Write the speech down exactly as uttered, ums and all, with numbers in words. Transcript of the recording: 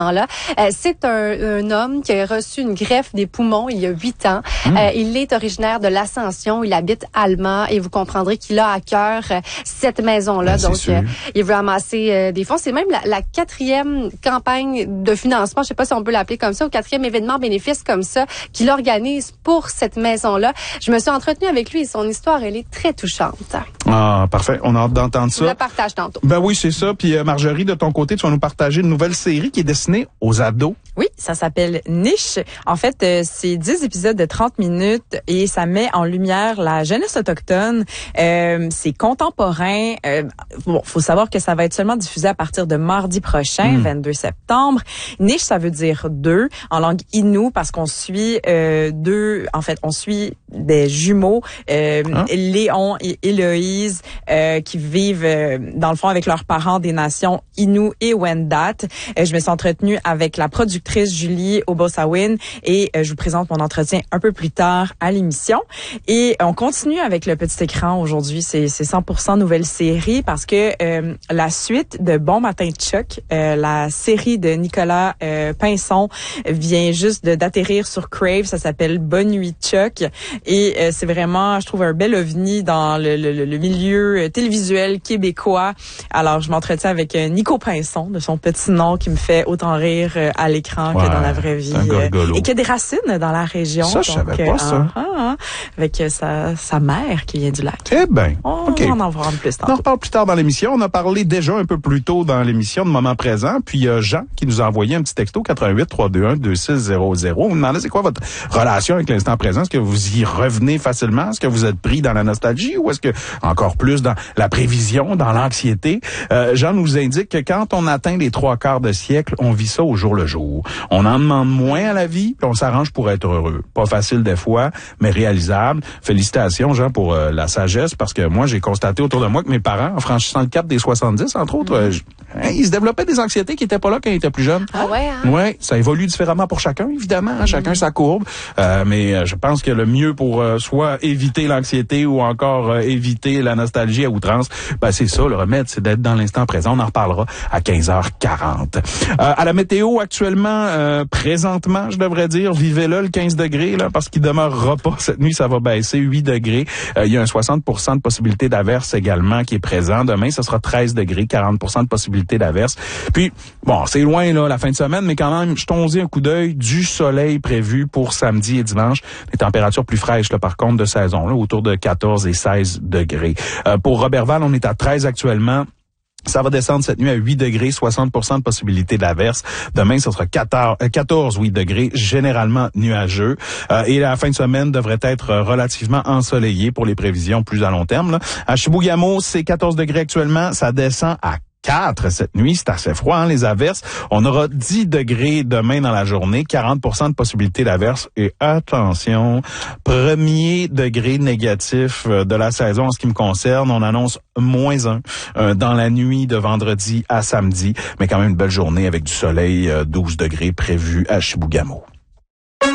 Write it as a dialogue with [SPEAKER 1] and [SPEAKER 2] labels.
[SPEAKER 1] Là. Euh, c'est un, un homme qui a reçu une greffe des poumons il y a huit ans. Mmh. Euh, il est originaire de l'Ascension. Il habite Alma et vous comprendrez qu'il a à cœur euh, cette maison-là.
[SPEAKER 2] Ben,
[SPEAKER 1] Donc, euh, il veut amasser euh, des fonds. C'est même la, la quatrième campagne de financement, je sais pas si on peut l'appeler comme ça, ou quatrième événement bénéfice comme ça qu'il organise pour cette maison-là. Je me suis entretenue avec lui et son histoire, elle est très touchante.
[SPEAKER 2] Ah, parfait. On a hâte d'entendre ça.
[SPEAKER 1] Je le partage tantôt.
[SPEAKER 2] Ben oui, c'est ça. Puis euh, Marjorie, de ton côté, tu vas nous partager une nouvelle série qui est destinée aux ados.
[SPEAKER 3] Oui, ça s'appelle Niche. En fait, euh, c'est dix épisodes de trente minutes et ça met en lumière la jeunesse autochtone. Euh, c'est contemporain. Euh, bon, faut savoir que ça va être seulement diffusé à partir de mardi prochain, mmh. vingt-deux septembre. Niche, ça veut dire deux en langue Innu parce qu'on suit euh, deux. En fait, on suit des jumeaux, euh, hein? Léon et Héloïse, euh, qui vivent euh, dans le fond avec leurs parents des nations Innu et Wendat. Euh, je me suis entretenue avec la productrice Julie Obosawin et euh, je vous présente mon entretien un peu plus tard à l'émission. Et on continue avec le petit écran aujourd'hui. C'est, c'est cent pour cent nouvelle série parce que euh, la suite de Bon Matin Chuck, euh, la série de Nicolas euh, Pinson, vient juste de, d'atterrir sur Crave. Ça s'appelle Bonne Nuit Chuck. Et euh, c'est vraiment, je trouve, un bel ovni dans le, le, le milieu télévisuel québécois. Alors, je m'entretiens avec euh, Nico Pinson, de son petit nom qui me fait autant rire euh, à l'écran ouais, que dans la vraie vie. Euh, et qui a des racines dans la région.
[SPEAKER 2] Ça, je donc, savais pas euh, ça.
[SPEAKER 3] Ah, ah, avec euh, sa, sa mère qui vient du lac.
[SPEAKER 2] Eh ben,
[SPEAKER 3] on
[SPEAKER 2] okay.
[SPEAKER 3] va en voir plus tard.
[SPEAKER 2] On en reparle plus tard dans l'émission. On a parlé déjà un peu plus tôt dans l'émission de Moment Présent. Puis il y a Jean qui nous a envoyé un petit texto quatre-vingt-huit trois deux un deux six zéro zéro. Vous me demandez c'est quoi votre relation avec l'instant présent? Est-ce que vous y revenez facilement? Est-ce que vous êtes pris dans la nostalgie ou est-ce que encore plus dans la prévision, dans l'anxiété? Euh, Jean nous indique que quand on atteint les trois quarts de siècle, on vit ça au jour le jour. On en demande moins à la vie, puis on s'arrange pour être heureux. Pas facile des fois, mais réalisable. Félicitations, Jean, pour euh, la sagesse, parce que moi, j'ai constaté autour de moi que mes parents, en franchissant le cap des soixante-dix, entre autres, euh, hein, ils se développaient des anxiétés qui étaient pas là quand ils étaient plus jeunes.
[SPEAKER 1] Ah ouais, hein?
[SPEAKER 2] Ouais, ça évolue différemment pour chacun, évidemment. Hein, chacun mm-hmm. sa courbe. Euh, mais euh, je pense que le mieux pour euh, soit éviter l'anxiété ou encore euh, éviter la nostalgie à outrance, ben c'est ça, le remède, c'est d'être dans l'instant présent. On en reparlera à quinze heures quarante. Euh, à la météo, actuellement, euh, présentement, je devrais dire, vivez là le quinze degrés, là, parce qu'il demeurera pas. Cette nuit, ça va baisser huit degrés. Euh, il y a un soixante pour cent de possibilité d'averse également qui est présent. Demain, ce sera treize degrés, quarante pour cent de possibilité d'averse. Puis, bon, c'est loin, là, la fin de semaine, mais quand même, jetons-y un coup d'œil du soleil prévu pour samedi et dimanche. Les températures plus fraîches, là, par contre, de saison, là, autour de quatorze et seize degrés. Euh, pour Roberval, on est à treize actuellement. Ça va descendre cette nuit à huit degrés, soixante pour cent de possibilité d'averse. Demain, ce sera quatorze, quatorze huit degrés, généralement nuageux. Euh, et la fin de semaine devrait être relativement ensoleillée pour les prévisions plus à long terme. Là. À Chibougamau, c'est quatorze degrés actuellement. Ça descend à quatre cette nuit, c'est assez froid, hein, les averses. On aura dix degrés demain dans la journée, quarante pour cent de possibilité d'averse. Et attention, premier degré négatif de la saison en ce qui me concerne. On annonce moins un euh, dans la nuit de vendredi à samedi, mais quand même une belle journée avec du soleil, euh, douze degrés prévu à Chibougamau.